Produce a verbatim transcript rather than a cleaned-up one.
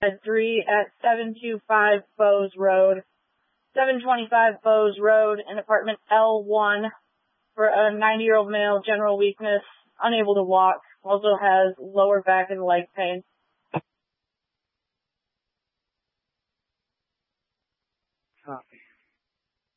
three at seven two five Bowes Road, seven twenty-five Bowes Road in apartment L one for a ninety-year-old male, general weakness, unable to walk, also has lower back and leg pain. Copy.